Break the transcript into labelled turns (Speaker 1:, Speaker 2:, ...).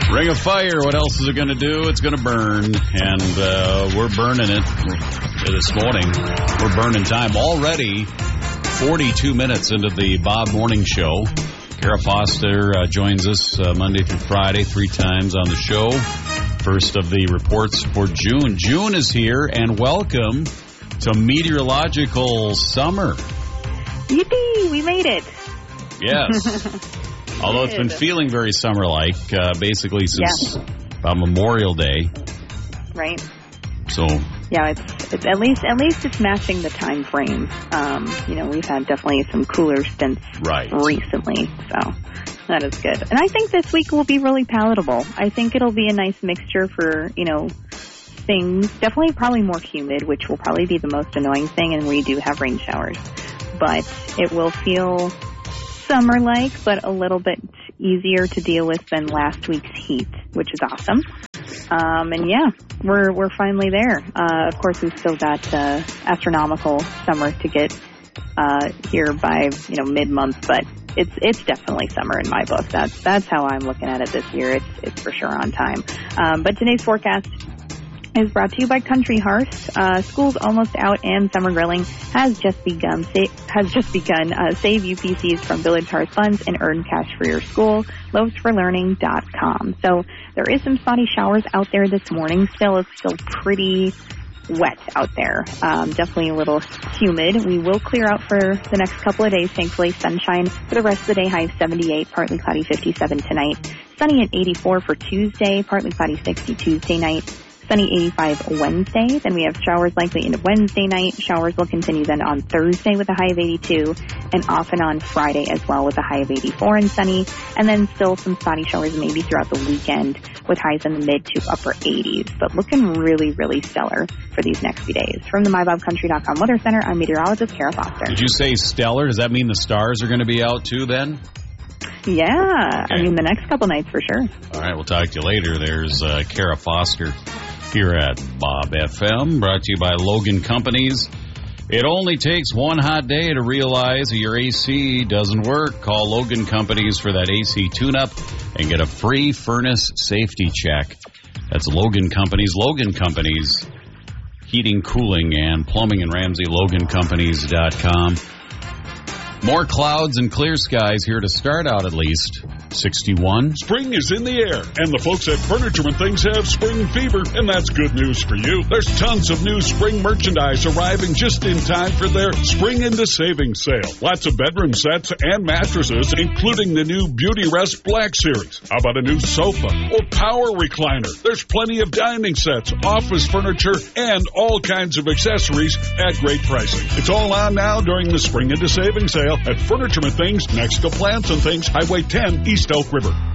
Speaker 1: Ring of fire, what else is it going to do? It's going to burn, and we're burning it this morning. We're burning time already. 42 minutes into the Bob Morning Show. Kara Foster joins us Monday through Friday, 3 times on the show. First of the reports for June. June is here, and welcome to meteorological summer.
Speaker 2: Yippee, we made it.
Speaker 1: Yes. Although it's been feeling very summer-like, basically since about Memorial Day.
Speaker 2: Right.
Speaker 1: So.
Speaker 2: Yeah, it's at least it's matching the time frame. We've had definitely some cooler stints recently, so that is good. And I think this week will be really palatable. I think it'll be a nice mixture for, things. Definitely probably more humid, which will probably be the most annoying thing, and we do have rain showers. But it will feel summer-like, but a little bit easier to deal with than last week's heat, which is awesome. We're finally there. Of course, we've still got astronomical summer to get here by mid-month, but it's definitely summer in my book. That's how I'm looking at it this year. It's for sure on time. But today's forecast is brought to you by Country Hearth. School's almost out and summer grilling has just begun. Save UPCs from Village Hearth funds and earn cash for your school. Loavesforlearning.com. So there is some spotty showers out there this morning. It's still pretty wet out there. Definitely a little humid. We will clear out for the next couple of days. Thankfully, sunshine for the rest of the day. High of 78, partly cloudy 57 tonight. Sunny at 84 for Tuesday, partly cloudy 60 Tuesday night. Sunny 85 Wednesday. Then we have showers likely into Wednesday night. Showers will continue then on Thursday with a high of 82 and off and on Friday as well with a high of 84 and sunny. And then still some spotty showers maybe throughout the weekend with highs in the mid to upper 80s. But looking really, really stellar for these next few days. From the MyBobCountry.com Weather Center, I'm meteorologist Kara Foster.
Speaker 1: Did you say stellar? Does that mean the stars are going to be out too then?
Speaker 2: Yeah. Okay. I mean, the next couple nights for sure.
Speaker 1: All right. We'll talk to you later. There's Kara Foster here at Bob FM, brought to you by Logan Companies. It only takes one hot day to realize that your AC doesn't work. Call Logan Companies for that AC tune-up and get a free furnace safety check. That's Logan Companies. Logan Companies, heating, cooling, and plumbing in Ramsey. LoganCompanies.com. More clouds and clear skies here to start out at least. 61.
Speaker 3: Spring is in the air, and the folks at Furniture and Things have spring fever, and that's good news for you. There's tons of new spring merchandise arriving just in time for their Spring into Savings sale. Lots of bedroom sets and mattresses, including the new Beauty Rest Black Series. How about a new sofa or power recliner? There's plenty of dining sets, office furniture, and all kinds of accessories at great pricing. It's all on now during the Spring into Savings sale at Furniture and Things next to Plants and Things, Highway 10, East Elk River.